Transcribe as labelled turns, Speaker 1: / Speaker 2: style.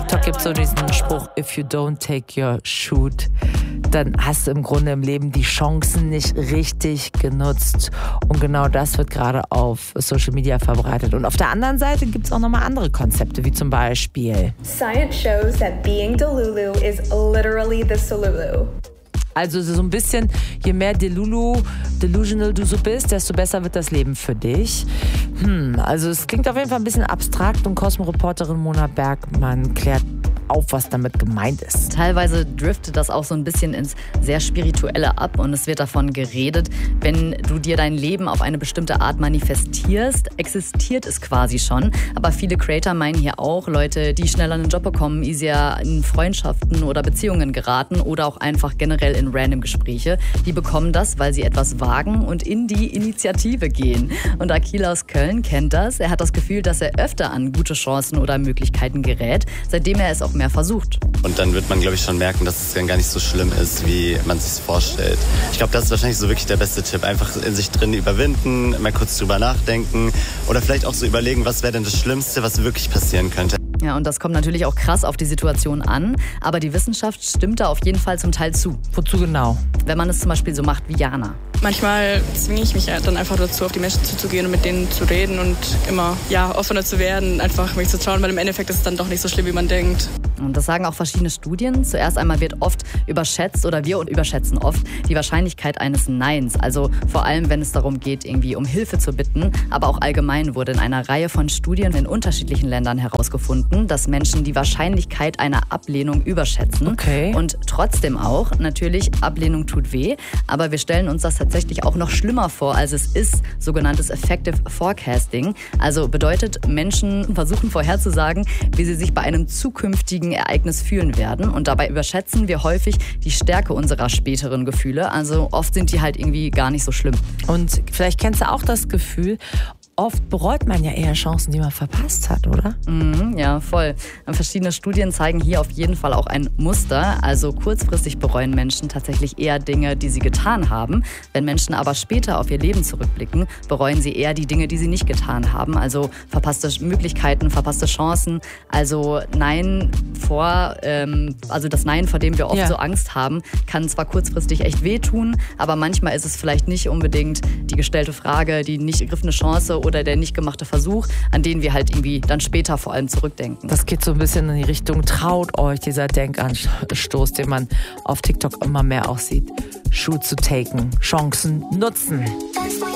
Speaker 1: TikTok gibt es so diesen Spruch, if you don't take your shoot, dann hast du im Grunde im Leben die Chancen nicht richtig genutzt. Und genau das wird gerade auf Social Media verbreitet. Und auf der anderen Seite gibt es auch nochmal andere Konzepte, wie zum Beispiel
Speaker 2: Science shows that being Delulu is literally the Solulu.
Speaker 1: Also so ein bisschen, je mehr delusional du so bist, desto besser wird das Leben für dich. Also es klingt auf jeden Fall ein bisschen abstrakt und Cosmo-Reporterin Mona Bergmann klärt auf, was damit gemeint ist.
Speaker 3: Teilweise driftet das auch so ein bisschen ins sehr Spirituelle ab und es wird davon geredet, wenn du dir dein Leben auf eine bestimmte Art manifestierst, existiert es quasi schon. Aber viele Creator meinen hier auch, Leute, die schneller einen Job bekommen, easier in Freundschaften oder Beziehungen geraten oder auch einfach generell in random Gespräche, die bekommen das, weil sie etwas wagen und in die Initiative gehen. Und Akil aus Köln kennt das. Er hat das Gefühl, dass er öfter an gute Chancen oder Möglichkeiten gerät, seitdem er es auch mehr versucht.
Speaker 4: Und dann wird man, glaube ich, schon merken, dass es dann gar nicht so schlimm ist, wie man sich vorstellt. Ich glaube, das ist wahrscheinlich so wirklich der beste Tipp. Einfach in sich drin überwinden, mal kurz drüber nachdenken oder vielleicht auch so überlegen, was wäre denn das Schlimmste, was wirklich passieren könnte.
Speaker 3: Ja, und das kommt natürlich auch krass auf die Situation an, aber die Wissenschaft stimmt da auf jeden Fall zum Teil zu.
Speaker 1: Wozu genau?
Speaker 3: Wenn man es zum Beispiel so macht wie Jana.
Speaker 5: Manchmal zwinge ich mich dann einfach dazu, auf die Menschen zuzugehen und mit denen zu reden und immer offener zu werden, einfach mich zu trauen, weil im Endeffekt ist es dann doch nicht so schlimm, wie man denkt.
Speaker 3: Und das sagen auch verschiedene Studien. Zuerst einmal wird oft überschätzt oder wir überschätzen oft die Wahrscheinlichkeit eines Neins. Also vor allem, wenn es darum geht, irgendwie um Hilfe zu bitten. Aber auch allgemein wurde in einer Reihe von Studien in unterschiedlichen Ländern herausgefunden, dass Menschen die Wahrscheinlichkeit einer Ablehnung überschätzen.
Speaker 1: Okay.
Speaker 3: Und trotzdem auch, natürlich, Ablehnung tut weh. Aber wir stellen uns das tatsächlich auch noch schlimmer vor, als es ist, sogenanntes Effective Forecasting. Also bedeutet, Menschen versuchen vorherzusagen, wie sie sich bei einem zukünftigen Ereignis fühlen werden. Und dabei überschätzen wir häufig die Stärke unserer späteren Gefühle. Also oft sind die halt irgendwie gar nicht so schlimm.
Speaker 1: Und vielleicht kennst du auch das Gefühl, oft bereut man ja eher Chancen, die man verpasst hat, oder?
Speaker 3: Ja, voll. Verschiedene Studien zeigen hier auf jeden Fall auch ein Muster. Also kurzfristig bereuen Menschen tatsächlich eher Dinge, die sie getan haben. Wenn Menschen aber später auf ihr Leben zurückblicken, bereuen sie eher die Dinge, die sie nicht getan haben. Also verpasste Möglichkeiten, verpasste Chancen. Also das Nein, vor dem wir oft so Angst haben, kann zwar kurzfristig echt wehtun, aber manchmal ist es vielleicht nicht unbedingt die gestellte Frage, die nicht ergriffene Chance oder der nicht gemachte Versuch, an den wir halt irgendwie dann später vor allem zurückdenken.
Speaker 1: Das geht so ein bisschen in die Richtung, traut euch, dieser Denkanstoß, den man auf TikTok immer mehr auch sieht. Shoot zu taken, Chancen nutzen.